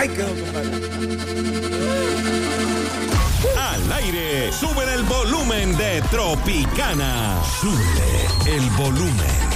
Ahí quedó, compadre. Al aire, sube el volumen de Tropicana. Sube el volumen.